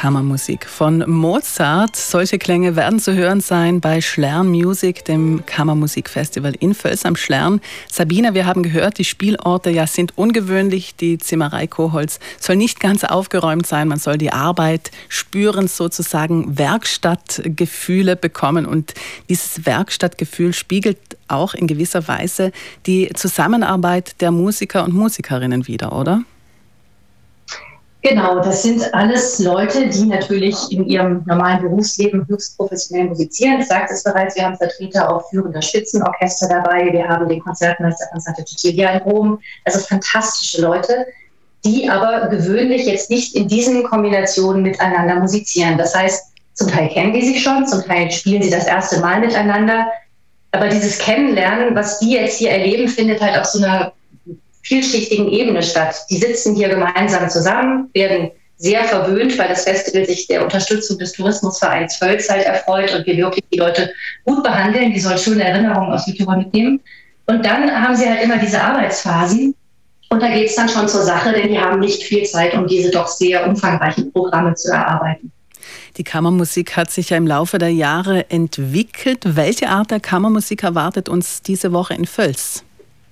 Kammermusik von Mozart. Solche Klänge werden zu hören sein bei Schlern Music, dem Kammermusikfestival in Völs am Schlern. Sabine, wir haben gehört, die Spielorte sind ungewöhnlich. Die Zimmerei Koholz soll nicht ganz aufgeräumt sein. Man soll die Arbeit spüren, sozusagen Werkstattgefühle bekommen. Und dieses Werkstattgefühl spiegelt auch in gewisser Weise die Zusammenarbeit der Musiker und Musikerinnen wider, oder? Genau, das sind alles Leute, die natürlich in ihrem normalen Berufsleben höchst professionell musizieren. Ich sagte es bereits, wir haben Vertreter auch führender Spitzenorchester dabei. Wir haben den Konzertmeister von Santa Cecilia in Rom. Also fantastische Leute, die aber gewöhnlich jetzt nicht in diesen Kombinationen miteinander musizieren. Das heißt, zum Teil kennen die sich schon, zum Teil spielen sie das erste Mal miteinander. Aber dieses Kennenlernen, was die jetzt hier erleben, findet halt auf so einer vielschichtigen Ebene statt. Die sitzen hier gemeinsam zusammen, werden sehr verwöhnt, weil das Festival sich der Unterstützung des Tourismusvereins Völs halt erfreut und wir wirklich die Leute gut behandeln. Die sollen schöne Erinnerungen aus Südtirol mitnehmen. Und dann haben sie halt immer diese Arbeitsphasen und da geht es dann schon zur Sache, denn die haben nicht viel Zeit, um diese doch sehr umfangreichen Programme zu erarbeiten. Die Kammermusik hat sich ja im Laufe der Jahre entwickelt. Welche Art der Kammermusik erwartet uns diese Woche in Völs?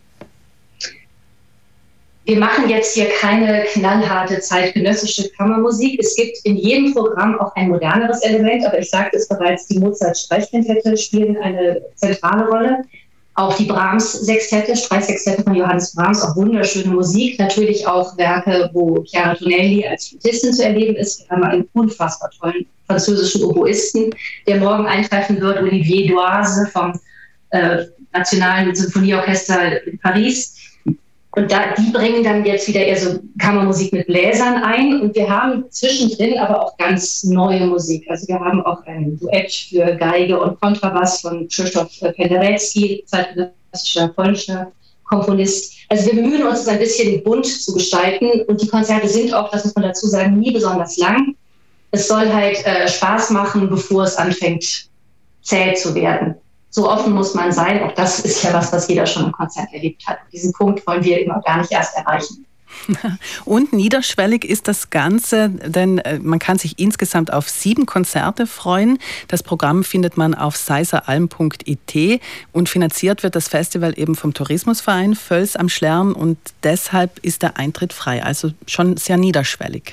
Wir machen jetzt hier keine knallharte zeitgenössische Kammermusik. Es gibt in jedem Programm auch ein moderneres Element, aber ich sagte es bereits, die Mozart-Streichquintette spielen eine zentrale Rolle. Auch die Brahms-Sextette, Streichsextette von Johannes Brahms, auch wunderschöne Musik. Natürlich auch Werke, wo Chiara Tonelli als Flötistin zu erleben ist. Wir haben einen unfassbar tollen französischen Oboisten, der morgen eintreffen wird, Olivier Doise vom Nationalen Symphonieorchester in Paris. Und die bringen dann jetzt wieder eher so Kammermusik mit Bläsern ein. Und wir haben zwischendrin aber auch ganz neue Musik. Also wir haben auch ein Duett für Geige und Kontrabass von Krzysztof Penderecki, zeitgenössischer polnischer Komponist. Also wir bemühen uns, es ein bisschen bunt zu gestalten. Und die Konzerte sind auch, das muss man dazu sagen, nie besonders lang. Es soll halt Spaß machen, bevor es anfängt, zäh zu werden. So offen muss man sein. Auch das ist ja was jeder schon im Konzert erlebt hat. Diesen Punkt wollen wir immer gar nicht erst erreichen. Und niederschwellig ist das Ganze, denn man kann sich insgesamt auf 7 Konzerte freuen. Das Programm findet man auf seiseralm.it und finanziert wird das Festival eben vom Tourismusverein Völs am Schlern und deshalb ist der Eintritt frei, also schon sehr niederschwellig.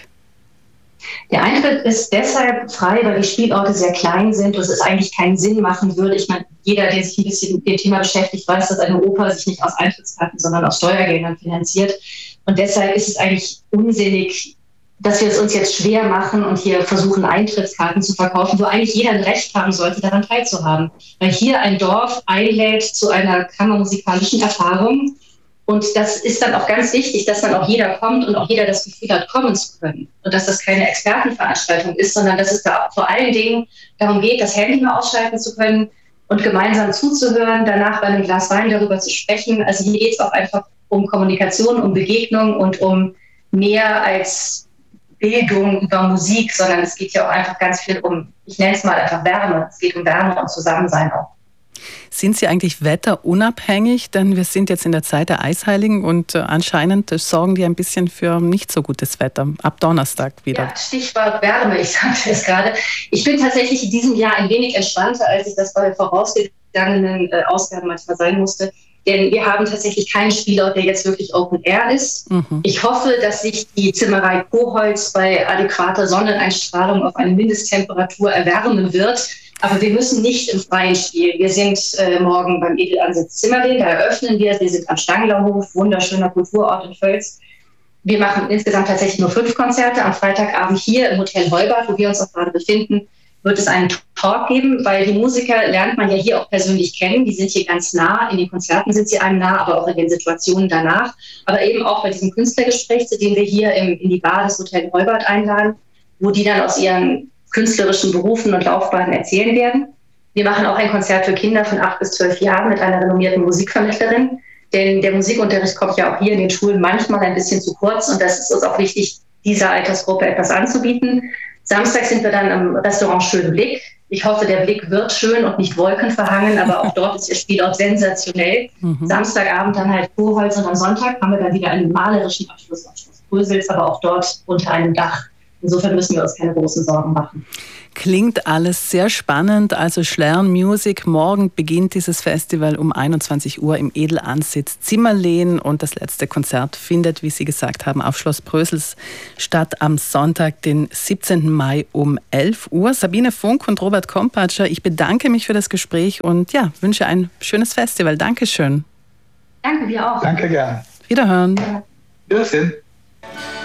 Der Eintritt ist deshalb frei, weil die Spielorte sehr klein sind und es eigentlich keinen Sinn machen würde. Ich meine, jeder, der sich ein bisschen mit dem Thema beschäftigt, weiß, dass eine Oper sich nicht aus Eintrittskarten, sondern aus Steuergeldern finanziert. Und deshalb ist es eigentlich unsinnig, dass wir es uns jetzt schwer machen und hier versuchen, Eintrittskarten zu verkaufen, wo eigentlich jeder ein Recht haben sollte, daran teilzuhaben. Weil hier ein Dorf einlädt zu einer kammermusikalischen Erfahrung. Und das ist dann auch ganz wichtig, dass dann auch jeder kommt und auch jeder das Gefühl hat, kommen zu können. Und dass das keine Expertenveranstaltung ist, sondern dass es da vor allen Dingen darum geht, das Handy mal ausschalten zu können und gemeinsam zuzuhören, danach bei einem Glas Wein darüber zu sprechen. Also hier geht es auch einfach um Kommunikation, um Begegnung und um mehr als Bildung über Musik, sondern es geht ja auch einfach ganz viel um, ich nenne es mal einfach Wärme. Es geht um Wärme und Zusammensein auch. Sind Sie eigentlich wetterunabhängig? Denn wir sind jetzt in der Zeit der Eisheiligen und anscheinend sorgen die ein bisschen für nicht so gutes Wetter. Ab Donnerstag wieder. Ja, Stichwort Wärme, ich sagte es gerade. Ich bin tatsächlich in diesem Jahr ein wenig entspannter, als ich das bei vorausgegangenen Ausgaben manchmal sein musste. Denn wir haben tatsächlich keinen Spielort, der jetzt wirklich Open Air ist. Ich hoffe, dass sich die Zimmerei Koholz bei adäquater Sonneneinstrahlung auf eine Mindesttemperatur erwärmen wird. Aber wir müssen nicht im Freien spielen. Wir sind morgen beim Edelansitz Zimmerlin, da eröffnen wir. Wir sind am Stangelerhof, wunderschöner Kulturort in Völs. Wir machen insgesamt tatsächlich nur 5 Konzerte. Am Freitagabend hier im Hotel Heubad, wo wir uns auch gerade befinden, wird es einen Talk geben, weil die Musiker lernt man ja hier auch persönlich kennen. Die sind hier ganz nah. In den Konzerten sind sie einem nah, aber auch in den Situationen danach. Aber eben auch bei diesem Künstlergespräch, zu dem wir hier in die Bar des Hotel Heubad einladen, wo die dann aus ihren künstlerischen Berufen und Laufbahnen erzählen werden. Wir machen auch ein Konzert für Kinder von 8 bis 12 Jahren mit einer renommierten Musikvermittlerin, denn der Musikunterricht kommt ja auch hier in den Schulen manchmal ein bisschen zu kurz und das ist uns auch wichtig, dieser Altersgruppe etwas anzubieten. Samstag sind wir dann im Restaurant Schönen Blick. Ich hoffe, der Blick wird schön und nicht wolkenverhangen, aber auch dort ist Ihr Spielort sensationell. Samstagabend dann halt Koholz und am Sonntag haben wir dann wieder einen malerischen Abschluss auf Schloss Brösels, aber auch dort unter einem Dach Insofern müssen wir uns keine großen Sorgen machen. Klingt alles sehr spannend. Also Schlern Music. Morgen beginnt dieses Festival um 21 Uhr im Edelansitz Zimmerlehn und das letzte Konzert findet, wie Sie gesagt haben, auf Schloss Brösels statt am Sonntag, den 17. Mai um 11 Uhr. Sabine Funk und Robert Kompatscher, ich bedanke mich für das Gespräch und ja, wünsche ein schönes Festival. Dankeschön. Danke, dir auch. Danke, gern. Wiederhören. Wiedersehen.